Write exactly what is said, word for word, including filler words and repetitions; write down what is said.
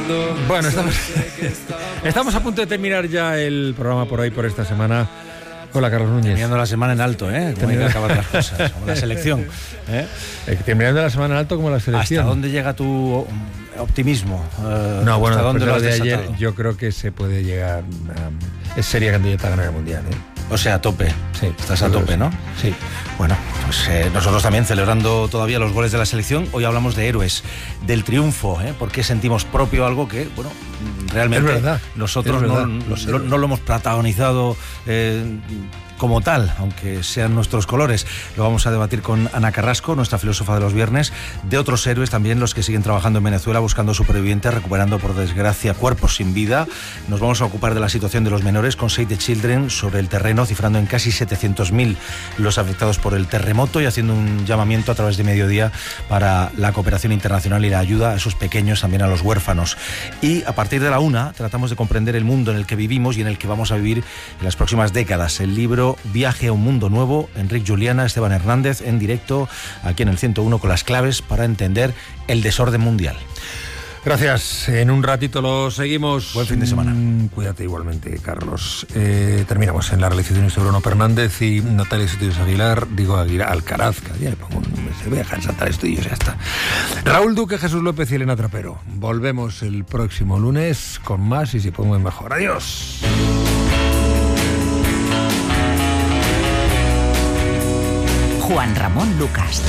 Bueno, estamos, estamos a punto de terminar ya el programa por hoy, por esta semana. Hola, Carlos Núñez. Terminando la semana en alto, ¿eh? Como hay que acabar las cosas, como la selección. ¿eh? Terminando la semana en alto como la selección. ¿Hasta dónde llega tu optimismo? Uh, no, bueno, ¿hasta dónde lo lo has de desatado? ayer yo creo que se puede llegar a... Es seria candidata a ganar el Mundial, ¿eh? O sea, a tope. Sí. Estás a tope, ¿no? Sí. Bueno, pues eh, nosotros también celebrando todavía los goles de la selección. Hoy hablamos de héroes, del triunfo, ¿eh? Porque sentimos propio algo que, bueno, realmente es verdad, nosotros es verdad, no, los no, no lo hemos protagonizado eh, como tal, aunque sean nuestros colores. Lo vamos a debatir con Ana Carrasco, nuestra filósofa de los viernes, de otros héroes también, los que siguen trabajando en Venezuela buscando supervivientes, recuperando por desgracia cuerpos sin vida. Nos vamos a ocupar de la situación de los menores con Save the Children sobre el terreno, cifrando en casi setecientos mil los afectados por el terremoto y haciendo un llamamiento a través de Mediodía para la cooperación internacional y la ayuda a esos pequeños, también a los huérfanos. Y a partir de la una tratamos de comprender el mundo en el que vivimos y en el que vamos a vivir en las próximas décadas. El libro Viaje a un mundo nuevo, Enric Juliana, Esteban Hernández, en directo aquí en el ciento uno con las claves para entender el desorden mundial. Gracias. En un ratito lo seguimos. Buen fin de semana. Mm, cuídate igualmente, Carlos. Eh, terminamos en la realización de Bruno Fernández y Natalia Estudios Aguilar, digo Aguilar, Alcaraz, que ya le pongo un... Se voy a dejar saltar estudios, ya está. Raúl Duque, Jesús López y Elena Trapero. Volvemos el próximo lunes con más y si podemos mejor. Adiós. Juan Ramón Lucas.